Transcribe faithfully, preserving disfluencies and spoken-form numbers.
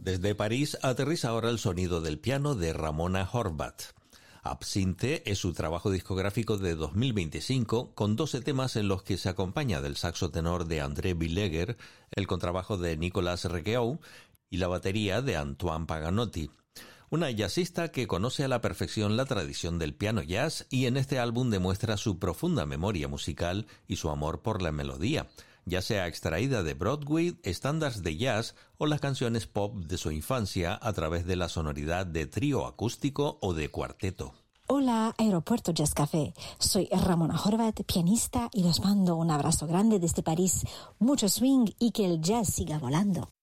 Desde París aterriza ahora el sonido del piano de Ramona Horvat. Absinthe es su trabajo discográfico de dos mil veinticinco, con doce temas en los que se acompaña del saxo tenor de André Villeger, el contrabajo de Nicolas Regueau y la batería de Antoine Paganotti. Una jazzista que conoce a la perfección la tradición del piano jazz y en este álbum demuestra su profunda memoria musical y su amor por la melodía, ya sea extraída de Broadway, estándares de jazz o las canciones pop de su infancia a través de la sonoridad de trío acústico o de cuarteto. Hola, Aeropuerto Jazz Café. Soy Ramona Horvat, pianista, y los mando un abrazo grande desde París. Mucho swing y que el jazz siga volando.